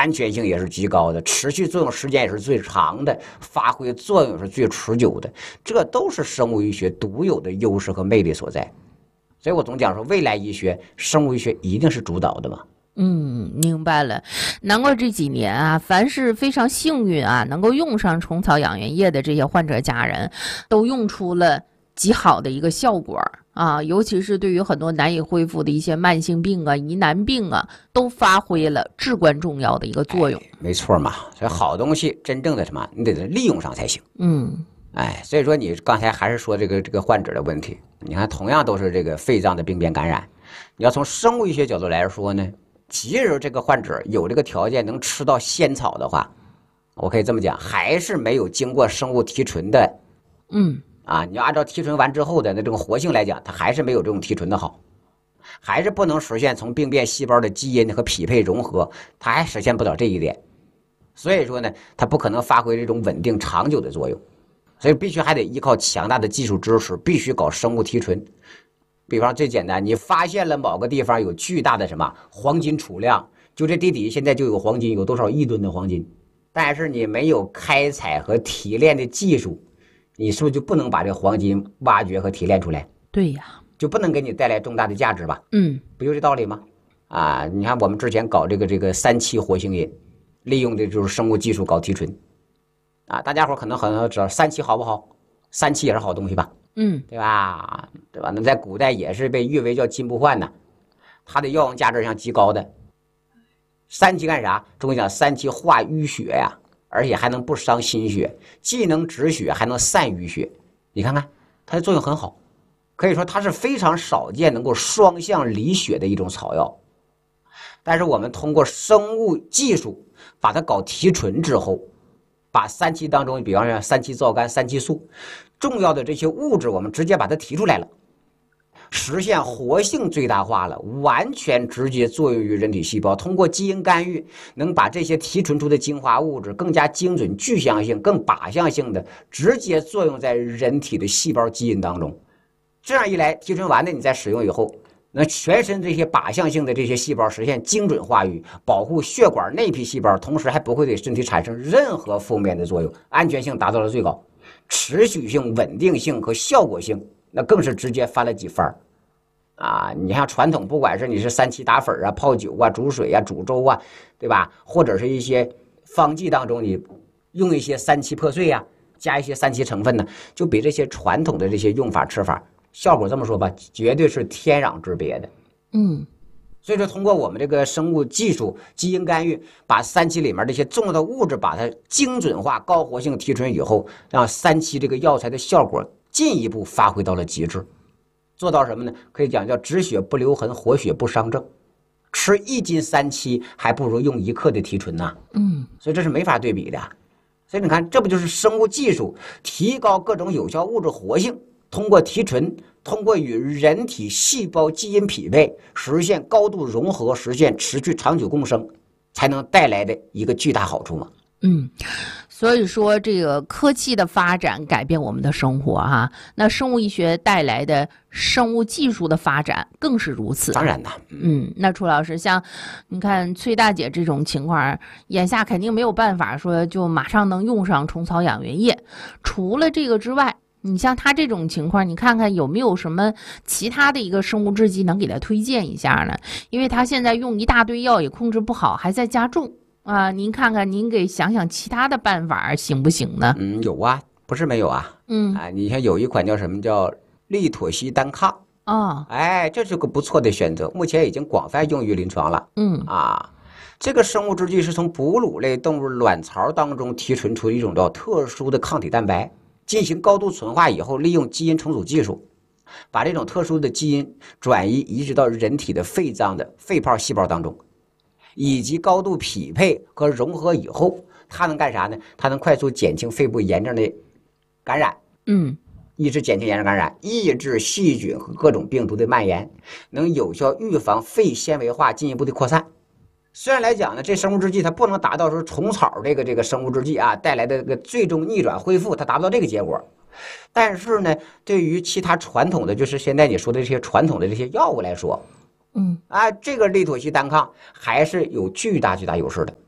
安全性也是极高的，持续作用时间也是最长的，发挥作用是最持久的，这都是生物医学独有的优势和魅力所在。所以我总讲说，未来医学，生物医学一定是主导的嘛。 明白了。难怪这几年啊，凡是非常幸运啊，能够用上虫草养元液的这些患者家人，都用出了极好的一个效果啊，尤其是对于很多难以恢复的一些慢性病啊、疑难病啊，都发挥了至关重要的一个作用。 没错嘛，所以好东西真正的什么，你得利用上才行。所以说你刚才还是说这个患者的问题，你看同样都是这个肺脏的病变感染，你要从生物医学角度来说呢，即使这个患者有这个条件能吃到仙草的话，我可以这么讲，还是没有经过生物提纯的，你要按照提纯完之后的那种活性来讲，它还是没有这种提纯的好，还是不能实现从病变细胞的基因和匹配融合，它还实现不了这一点。所以说呢，它不可能发挥这种稳定长久的作用，所以必须还得依靠强大的技术支持，必须搞生物提纯。比方最简单，你发现了某个地方有巨大的什么黄金储量，就这地底现在就有黄金，有多少亿吨的黄金，但是你没有开采和提炼的技术，你是不是就不能把这黄金挖掘和提炼出来？ 对呀， 就不能给你带来重大的价值吧？不就这道理吗？你看我们之前搞这个3期活性饮，利用的就是生物技术搞提纯，大家伙可能很知道3期好不好？3期也是好东西吧？对吧？那在古代也是被誉为叫金不换呢，它的药用价值上极高的。3期干啥？中医讲3期化淤血呀，而且还能不伤心血，既能止血，还能散淤血。你看看它的作用很好，可以说它是非常少见能够双向理血的一种草药。但是我们通过生物技术把它搞提纯之后，把3期当中，比方说3期皂苷、3期素重要的这些物质，我们直接把它提出来了，实现活性最大化了，完全直接作用于人体细胞，通过基因干预能把这些提纯出的精华物质更加精准、具象性、更靶向性的直接作用在人体的细胞基因当中。这样一来，提纯完的你再使用以后，那全身这些靶向性的这些细胞实现精准化育，保护血管内皮细胞，同时还不会对身体产生任何负面的作用，安全性达到了最高，持续性、稳定性和效果性那更是直接翻了几番你像传统，不管是你是3期打粉泡酒煮水煮粥对吧？或者是一些方剂当中你用一些3期破碎加一些3期成分呢，就比这些传统的这些用法吃法效果这么说吧，绝对是天壤之别的。所以说通过我们这个生物技术基因干预，把3期里面这些重要的物质把它精准化、高活性提纯以后，让3期这个药材的效果进一步发挥到了极致，做到什么呢？可以讲叫止血不留痕，活血不伤正。吃1斤3期还不如用1克的提纯所以这是没法对比的。所以你看，这不就是生物技术提高各种有效物质活性，通过提纯，通过与人体细胞基因匹配，实现高度融合，实现持续长久共生，才能带来的一个巨大好处嘛。 所以说这个科技的发展改变我们的生活那生物医学带来的生物技术的发展更是如此。 当然的。 那楚老师，像你看崔大姐这种情况，眼下肯定没有办法说就马上能用上虫草养元液，除了这个之外，你像他这种情况，你看看有没有什么其他的一个生物制剂能给他推荐一下呢？因为他现在用一大堆药也控制不好，还在加重您看看，您给想想其他的办法行不行呢？ 有不是没有你看有一款叫什么叫利妥昔单抗这是个不错的选择，目前已经广泛用于临床了。这个生物制剂是从哺乳类动物卵巢当中提纯出一种叫特殊的抗体蛋白，进行高度纯化以后，利用基因重组技术，把这种特殊的基因移植到人体的肺脏的肺泡细胞当中，以及高度匹配和融合以后，它能干啥呢？它能快速减轻肺部炎症的感染，抑制减轻炎症感染，抑制细菌和各种病毒的蔓延，能有效预防肺纤维化进一步的扩散。虽然来讲呢，这生物制剂它不能达到说虫草这个生物制剂带来的这个最终逆转恢复，它达不到这个结果。但是呢，对于其他传统的，就是现在你说的这些传统的这些药物来说，这个利妥昔单抗还是有巨大优势的。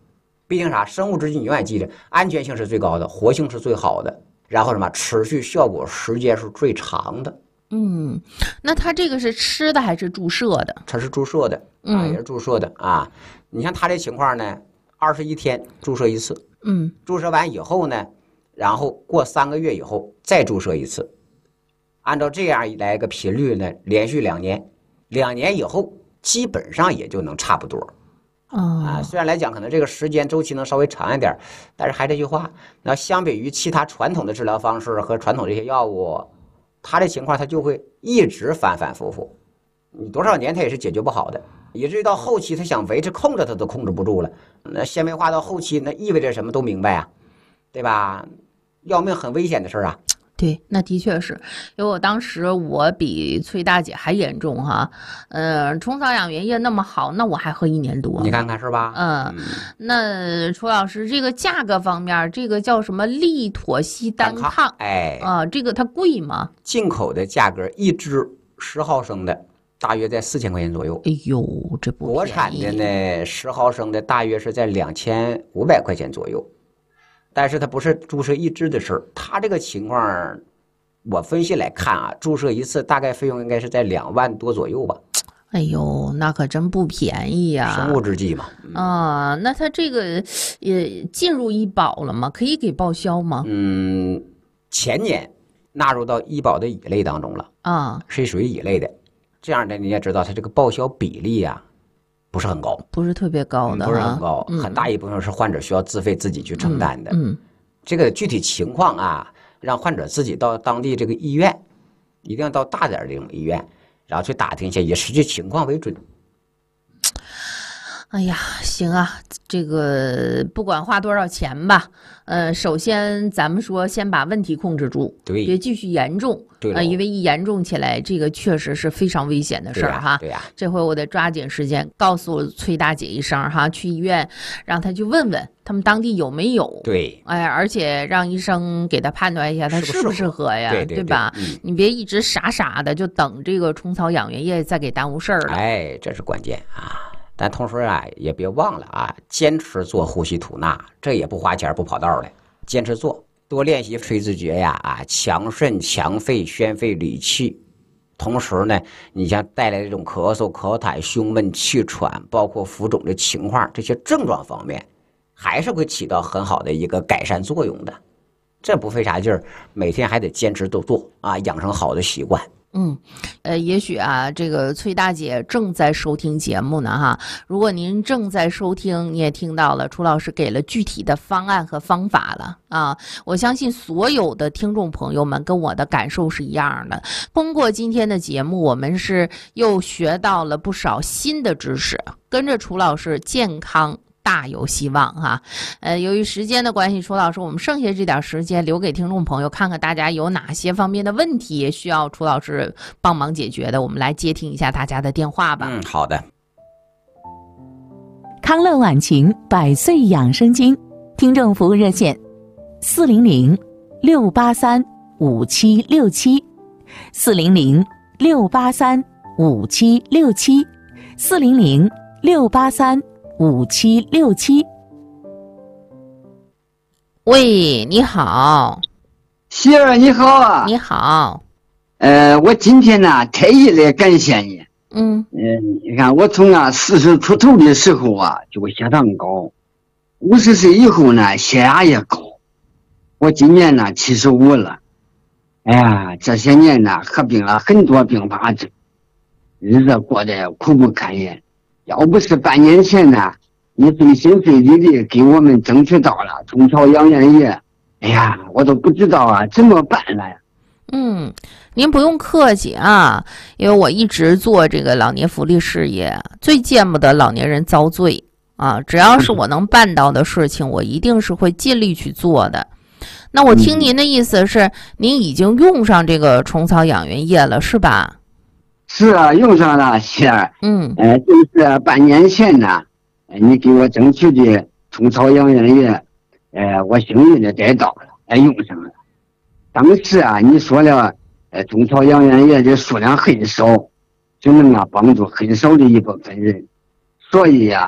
毕竟啥，生物制剂你永远记着，安全性是最高的，活性是最好的，然后什么，持续效果时间是最长的。 那它这个是吃的还是注射的？ 它是注射的啊，也是注射的啊。你像他这情况呢，21天注射一次，注射完以后呢，然后过3个月以后再注射一次，按照这样来一个频率呢，连续2年，2年以后基本上也就能差不多。虽然来讲可能这个时间周期能稍微长一点，但是还这句话，那相比于其他传统的治疗方式和传统这些药物，他这情况他就会一直反反复复，你多少年他也是解决不好的，以至于到后期他想维持控制他都控制不住了。那纤维化到后期那意味着什么都明白啊，对吧？要命很危险的事啊。 对，那的确是，因为我当时我比崔大姐还严重哈，虫草养元液那么好，那我还喝1年多， 你看看是吧？ 那楚老师这个价格方面，这个叫什么利妥昔单抗，这个它贵吗？ 进口的价格一支10毫升的大约在4000块钱左右， 哎呦，这不便宜。 国产的呢10毫升的大约是在2500块钱左右。但是它不是注射一支的事儿，它这个情况，我分析来看啊，注射一次大概费用应该是在2万多左右吧。 哎呦，那可真不便宜呀！ 生物制剂嘛。 那它这个也进入医保了吗？可以给报销吗？ 前年纳入到医保的乙类当中了是属于乙类的。这样的你也知道，它这个报销比例啊。不是很高， 不是特别高的， 不是很高，很大一部分是患者需要自费自己去承担的。这个具体情况啊，让患者自己到当地这个医院，一定要到大点的这种医院，然后去打听一下，以实际情况为准。 哎呀，行啊，这个不管花多少钱吧，首先咱们说先把问题控制住， 对， 别继续严重，因为一严重起来，这个确实是非常危险的事儿哈。 对呀， 这回我得抓紧时间告诉崔大姐一声哈，去医院让她去问问他们当地有没有， 对， 而且让医生给她判断一下她适不适合呀， 对吧？你别一直傻傻的就等这个虫草养元液再给耽误事儿了。 这是关键啊。但同时啊，也别忘了啊，坚持做呼吸吐纳，这也不花钱不跑道的，坚持做，多练习吹字诀呀，强肾强肺宣肺理气。同时呢，你像带来这种咳嗽、咳痰、胸闷、气喘，包括浮肿的情况，这些症状方面，还是会起到很好的一个改善作用的。这不费啥劲儿，每天还得坚持都做啊，养成好的习惯。 也许啊，这个崔大姐正在收听节目呢哈。如果您正在收听，你也听到了，楚老师给了具体的方案和方法了啊。我相信所有的听众朋友们跟我的感受是一样的。通过今天的节目，我们是又学到了不少新的知识，跟着楚老师健康大有希望哈。由于时间的关系，楚老师，我们剩下这点时间留给听众朋友，看看大家有哪些方面的问题需要楚老师帮忙解决的，我们来接听一下大家的电话吧。 好的。 康乐晚晴100岁养生经听众服务热线400-683-5767 400-683-5767 400-683-5767。 喂，你好。 媳妇儿你好啊。 你好。 我今天呢特意来感谢你。你看我从40出头的时候啊就血糖高，50岁以后呢血压也高，我今年呢75了。这些年呢合并了很多并发症，日子过得苦不堪言。要不是半年前呢你费心费力的给我们争取到了虫草养元液，我都不知道怎么办了呀。 您不用客气啊，因为我一直做这个老年福利事业，最见不得老年人遭罪啊！只要是我能办到的事情，我一定是会尽力去做的。那我听您的意思是，您已经用上这个虫草养元液了，是吧？ 是啊，用上了，媳儿。就是半年前呢，你给我争取的虫草养元液，我幸运的得到了，用上了。当时你说了，虫草养元液的数量很少，就能帮助很少的一部分人，所以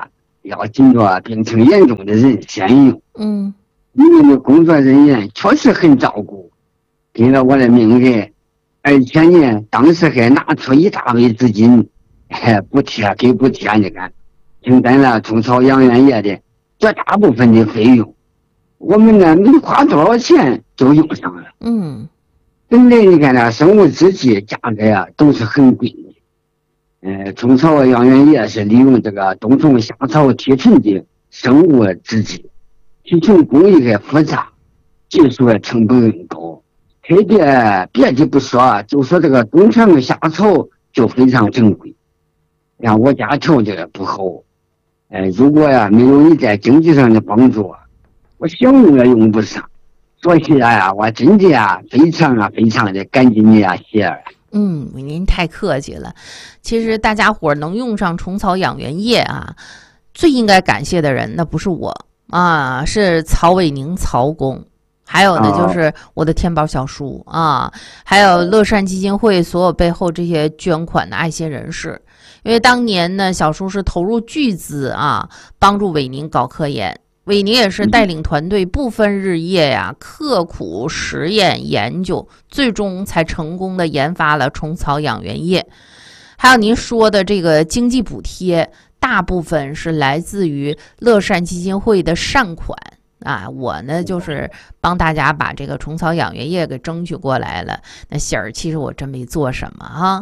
要经过病情严重的人先用。你们的工作人员确实很照顾，给了我的命人，而且呢，当时还拿出一大笔资金，补贴，你看，承担了中草养源业的绝大部分的费用。我们呢，没花多少钱就用上了。本来你看呢，生物制剂价格呀都是很贵的。中草养源业是利用这个冬虫夏草提纯的生物制剂，提纯工艺还复杂，技术成本很高。特别的不说，就说这个冬虫夏草就非常珍贵。我家条件不好，如果呀没有你在经济上的帮助，我想用也用不上。所以我真的非常的感激你谢儿。 您太客气了。其实大家伙能用上虫草养源液最应该感谢的人那不是我是曹伟宁曹公，还有呢就是我的天宝小叔还有乐善基金会所有背后这些捐款的爱心人士。因为当年呢，小叔是投入巨资帮助伟宁搞科研。伟宁也是带领团队不分日夜刻苦实验研究，最终才成功的研发了虫草养源液。还有您说的这个经济补贴，大部分是来自于乐善基金会的善款我呢就是帮大家把这个虫草养源液给争取过来了。那喜儿，其实我真没做什么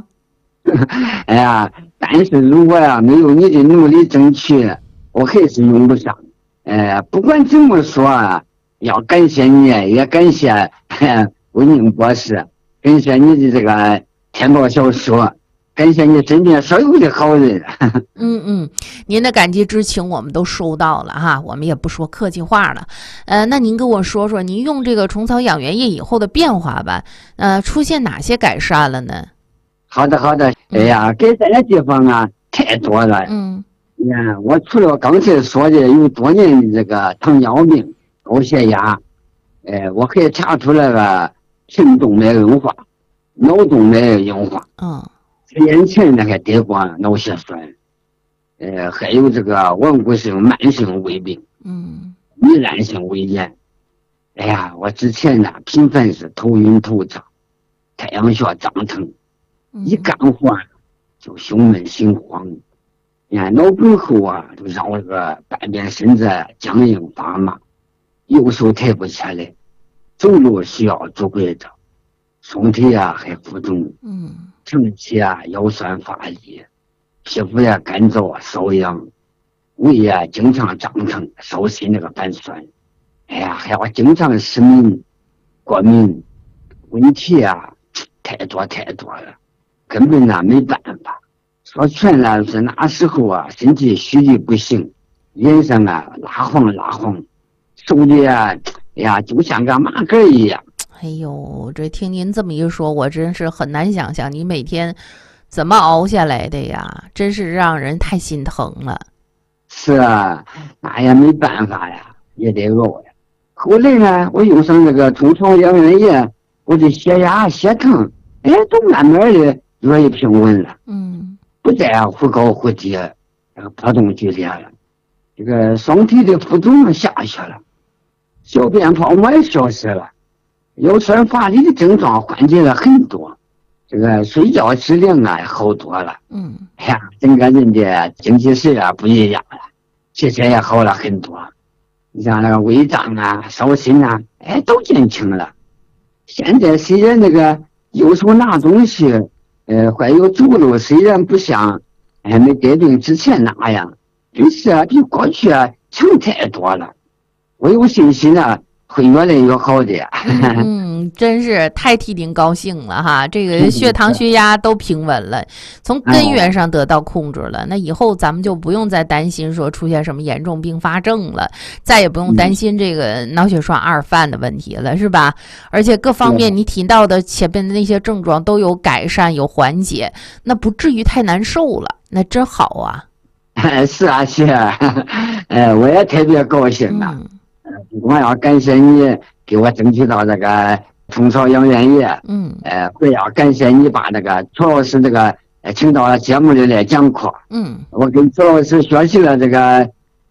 但是如果没有你的努力争取，我还是用不上。不管怎么说要感谢你，也感谢伟宁博士，感谢你的这个天宝小叔，感谢你身边所有的好人。 您的感激之情我们都收到了我们也不说客气话了。那您跟我说说您用这个虫草养源液以后的变化吧，出现哪些改善了呢？ 好的，改善的地方太多了。我除了刚才说的有多年的这个糖尿病、高血压，我还查出来了肾动脉硬化、脑动脉硬化。3年前呢还得过脑血栓，还有这个顽固性慢性胃病，糜烂性胃炎。我之前呢频繁是头晕头胀、太阳穴胀疼，一干活就胸闷心慌。脑梗后就让我这个半边身子僵硬发麻，右手抬不起来，走路需要拄拐杖，双腿还浮肿，长期腰酸乏力，皮肤干燥瘙痒，胃经常胀疼，手心那个反酸，还要经常失眠、过敏，问题太多了，根本没办法。说全了是那时候身体虚的不行，脸上拉黄，手里就像个麻杆一样。 哎呦，这听您这么一说，我真是很难想象你每天怎么熬下来的呀，真是让人太心疼了。 是那也没办法也得熬后来呢，我用上这个虫草养源液，我的血压、血糖都慢慢的越来平稳了。不再忽高忽低，波动剧烈了。这个双腿的浮肿下去了，小便泡沫也消失了，腰酸乏力的症状缓解了很多，这个睡觉质量也好多了。整个人的精气神不一样了，气色也好了很多。你像那个胃胀烧心都减轻了。现在虽然那个右手拿东西还有走路虽然不像没得病之前那样，但是比过去强太多了。我有信心会越来越好的。 真是太替您高兴了这个血糖血压都平稳了，从根源上得到控制了。那以后咱们就不用再担心说出现什么严重并发症了，再也不用担心这个脑血栓二犯的问题了，是吧？而且各方面你提到的前面的那些症状都有改善有缓解，那不至于太难受了，那真好是我也特别高兴我要感谢你给我争取到这个虫草养源液，我要感谢你把这个楚老师这个请到了节目里来讲课，我跟楚老师学习了这个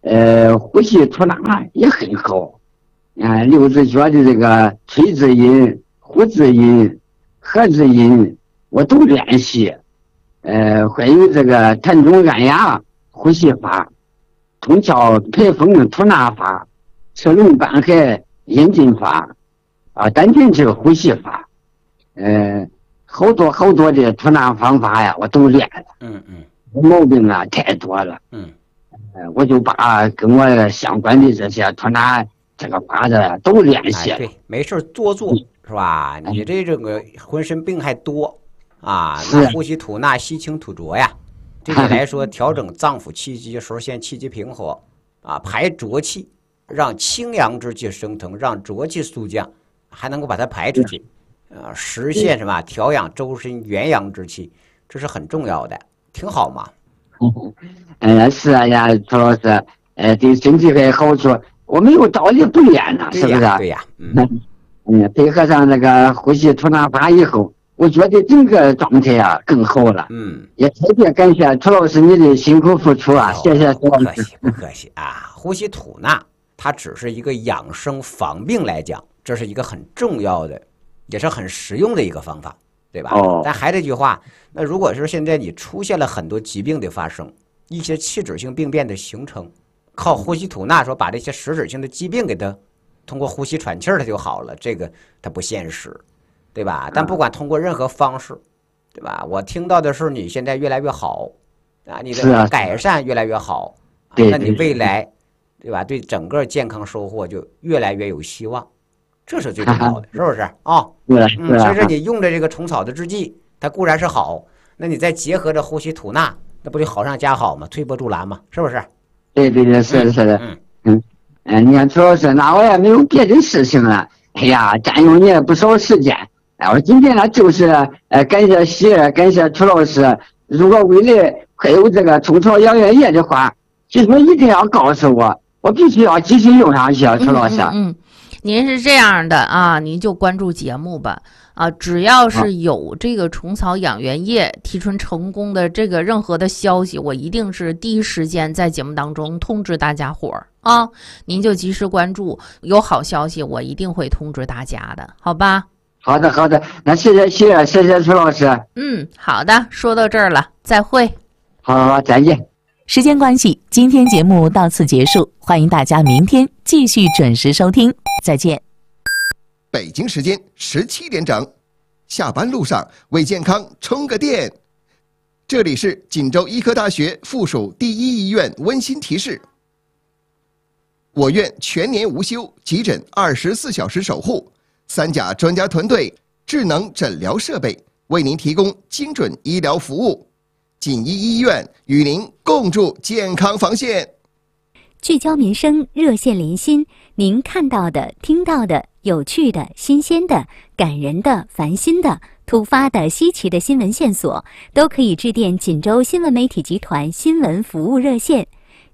呼吸吐纳也很好。六字诀的这个吹字音、呼字音、合字音我都练习。还有这个膻中按压呼吸法、通窍排风吐纳法、车龙搬海引进法单进气呼吸法，好多的吐纳方法呀，我都练了。毛病太多了。我就把跟我相关的这些吐纳这个法子都练习了。 对，没事做是吧？你这个浑身病还多那呼吸吐纳吸清吐浊呀，对你来说调整脏腑气机，首先气机平和排浊气，让清阳之气升腾，让浊气速降，还能够把它排出去，实现什么调养周身元阳之气，这是很重要的，挺好嘛。 是呀，朱老师，对身体还好处，我没有道理不练呢，是不是？ 对呀， 配合上那个呼吸吐纳法以后，我觉得整个状态更好了。也特别感谢朱老师你的辛苦付出谢谢朱老师。 不客气呼吸吐纳它只是一个养生防病来讲，这是一个很重要的，也是很实用的一个方法，对吧？但还这句话，那如果是现在你出现了很多疾病的发生，一些器质性病变的形成，靠呼吸吐纳说把这些实质性的疾病给它通过呼吸喘气儿它就好了，这个它不现实，对吧？但不管通过任何方式，对吧？我听到的是你现在越来越好你的改善越来越好，那你未来对吧？对整个健康收获就越来越有希望，这是最重要的，是不是所以说你用着这个虫草的制剂，它固然是好，那你再结合着呼吸吐纳，那不就好上加好吗？推波助澜吗？是不是？ 对，是的。你看主要是那我也没有别的事情了，占用你也不少时间。我今天呢就是感谢喜儿，感谢楚老师。如果未来还有这个虫草养元液的话，其实一定要告诉我必须要继续用上去楚老师。 您是这样的您就关注节目吧只要是有这个虫草养元液提纯成功的这个任何的消息，我一定是第一时间在节目当中通知大家伙儿您就及时关注，有好消息我一定会通知大家的，好吧？ 好的，那谢谢楚老师。 好的，说到这儿了，再会。 好，再见。 时间关系，今天节目到此结束，欢迎大家明天继续准时收听，再见。 北京时间17点整，下班路上为健康充个电。这里是锦州医科大学附属第一医院温馨提示：我院全年无休，急诊24小时守护，3甲专家团队，智能诊疗设备，为您提供精准医疗服务。锦医医院与您共筑健康防线。 聚焦民生，热线连心，您看到的、听到的、有趣的、新鲜的、感人的、烦心的、突发的、稀奇的新闻线索，都可以致电锦州新闻媒体集团新闻服务热线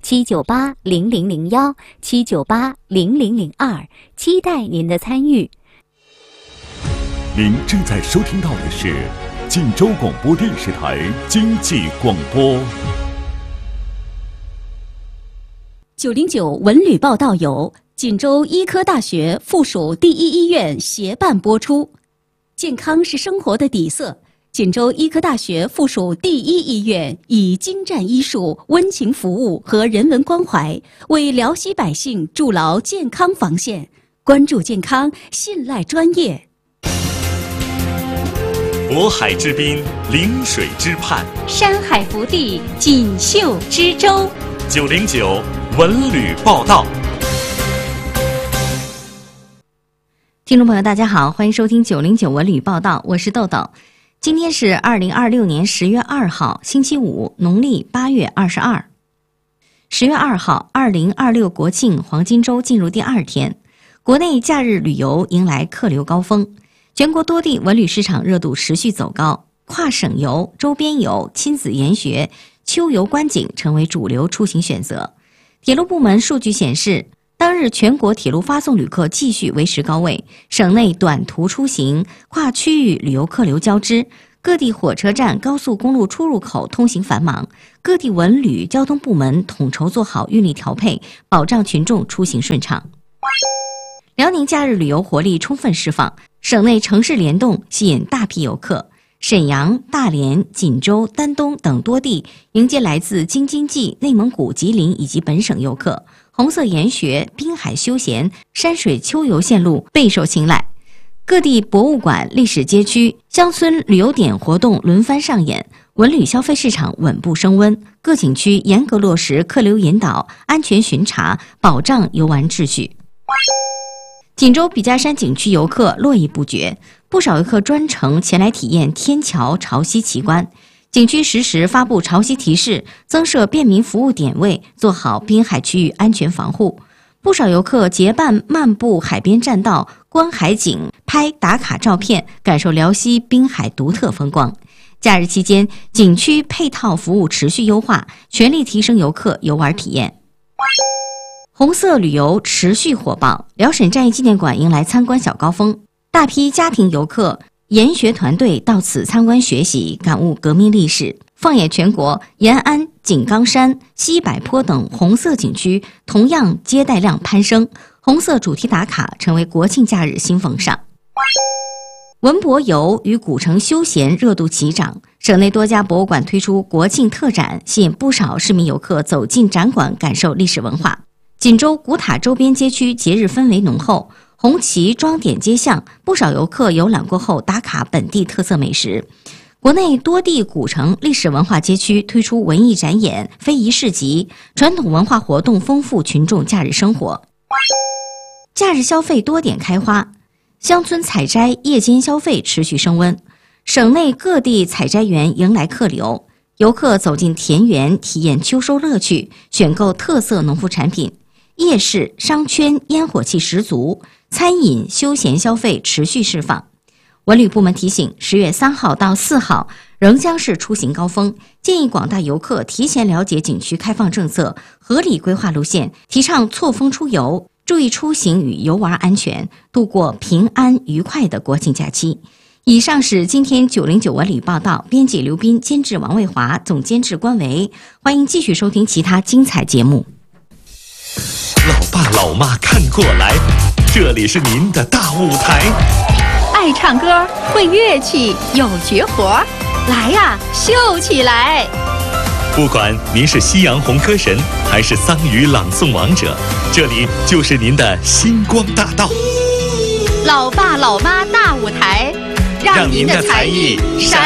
7980001 7980002，期待您的参与。 您正在收听到的是锦州广播电视台经济广播。 909文旅报道由锦州医科大学附属第一医院协办播出。健康是生活的底色，锦州医科大学附属第一医院以精湛医术、温情服务和人文关怀，为辽西百姓筑牢健康防线。关注健康，信赖专业。 渤海之滨，临水之畔， 山海福地，锦绣之州。 909文旅报道。 听众朋友大家好，欢迎收听909文旅报道，我是豆豆。今天是2026年10月2号星期五，农历8月22。10月2号2026国庆黄金周进入第2天，国内假日旅游迎来客流高峰，全国多地文旅市场热度持续走高，跨省游、周边游、亲子研学、秋游观景成为主流出行选择。铁路部门数据显示，当日全国铁路发送旅客继续维持高位，省内短途出行、跨区域旅游客流交织， 各地火车站、高速公路出入口通行繁忙，各地文旅交通部门统筹做好运力调配，保障群众出行顺畅。辽宁假日旅游活力充分释放，省内城市联动吸引大批游客。沈阳、大连、锦州、丹东等多地迎接来自京津冀、内蒙古、吉林以及本省游客，红色研学、滨海休闲、山水秋游线路备受青睐。各地博物馆、历史街区、乡村旅游点活动轮番上演，文旅消费市场稳步升温。各景区严格落实客流引导、安全巡查，保障游玩秩序。锦州笔架山景区游客络绎不绝，不少游客专程前来体验天桥潮汐奇观。景区实时发布潮汐提示，增设便民服务点位，做好滨海区域安全防护。不少游客结伴漫步海边栈道，观海景、拍打卡照片，感受辽西滨海独特风光。假日期间，景区配套服务持续优化，全力提升游客游玩体验。红色旅游持续火爆，辽沈战役纪念馆迎来参观小高峰，大批家庭游客、研学团队到此参观学习，感悟革命历史。放眼全国，延安、井冈山、西柏坡等红色景区同样接待量攀升，红色主题打卡成为国庆假日新风尚。文博游与古城休闲热度齐涨，省内多家博物馆推出国庆特展，吸引不少市民游客走进展馆，感受历史文化。锦州古塔周边街区节日氛围浓厚，红旗装点街巷，不少游客游览过后打卡本地特色美食。国内多地古城历史文化街区推出文艺展演、非遗市集，传统文化活动丰富群众假日生活。假日消费多点开花，乡村采摘夜间消费持续升温，省内各地采摘园迎来客流，游客走进田园体验秋收乐趣，选购特色农副产品。夜市、商圈烟火气十足，餐饮休闲消费持续释放。文旅部门提醒，10月3号到4号仍将是出行高峰，建议广大游客提前了解景区开放政策，合理规划路线，提倡错峰出游，注意出行与游玩安全，度过平安愉快的国庆假期。以上是今天909文旅报道，编辑刘斌，监制王卫华，总监制关维。欢迎继续收听其他精彩节目。 老爸老妈看过来，这里是您的大舞台。 爱唱歌、会乐器、有绝活，来呀，秀起来！ 不管您是西洋红歌神，还是桑语朗诵王者，这里就是您的星光大道。 老爸老妈大舞台，让您的才艺闪